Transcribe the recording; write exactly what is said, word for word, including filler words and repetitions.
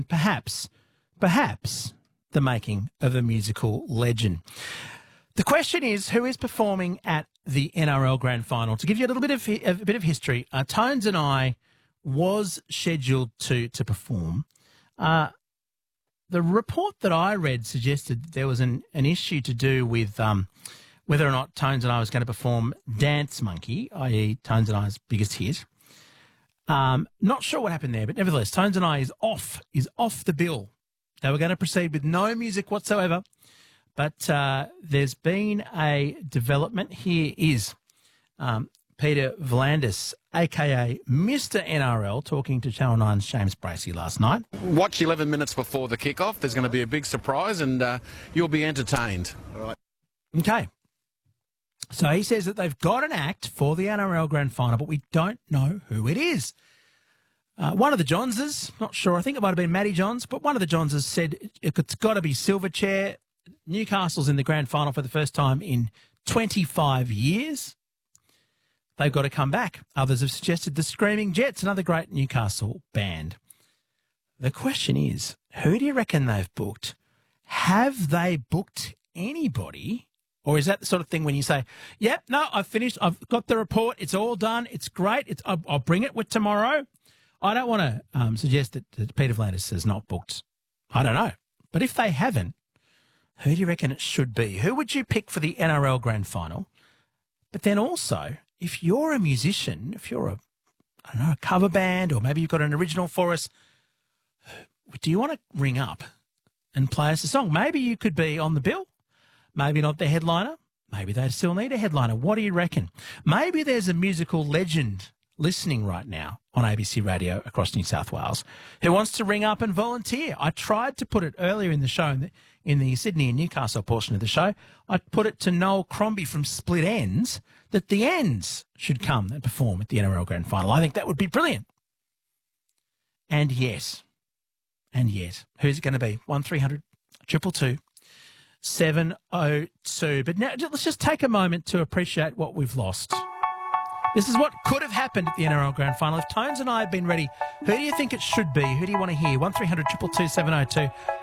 Perhaps, perhaps the making of a musical legend. The question is, who is performing at the N R L Grand Final? To give you a little bit of a bit of history, uh, Tones and I was scheduled to to perform. Uh, the report that I read suggested that there was an, an issue to do with um, whether or not Tones and I was going to perform Dance Monkey, that is. Tones and I's biggest hit. Um, not sure what happened there, but nevertheless, Tones and I is off, is off the bill. They were going to proceed with no music whatsoever, but uh, there's been a development. Here is um, Peter V'landys, a k a. Mister N R L, talking to Channel nine's James Bracey last night. Watch eleven minutes before the kick-off. There's going to be a big surprise and uh, you'll be entertained. All right. Okay. So he says that they've got an act for the N R L Grand Final, but we don't know who it is. Uh, one of the Johnses, not sure, I think it might have been Matty Johns, but one of the Johnses said it's got to be Silverchair. Newcastle's in the Grand Final for the first time in twenty-five years. They've got to come back. Others have suggested the Screaming Jets, another great Newcastle band. The question is, who do you reckon they've booked? Have they booked anybody? Or is that the sort of thing when you say, yep, no, I've finished, I've got the report, it's all done, it's great, it's, I'll, I'll bring it with tomorrow? I don't want to um, suggest that, that Peter V'landys has not booked. I don't know. But if they haven't, who do you reckon it should be? Who would you pick for the N R L Grand Final? But then also, if you're a musician, if you're a, I don't know, a cover band, or maybe you've got an original for us, do you want to ring up and play us a song? Maybe you could be on the bill. Maybe not the headliner. Maybe they still need a headliner. What do you reckon? Maybe there's a musical legend listening right now on A B C Radio across New South Wales who wants to ring up and volunteer. I tried to put it earlier in the show, in the, in the Sydney and Newcastle portion of the show. I put it to Noel Crombie from Split Ends that the Ends should come and perform at the N R L Grand Final. I think that would be brilliant. And yes, and yet, who's it going to be? one three hundred two two two seven oh two. But now let's just take a moment to appreciate what we've lost. This is what could have happened at the N R L Grand Final. If Tones and I had been ready, who do you think it should be? Who do you want to hear? one three hundred two two two seven oh two.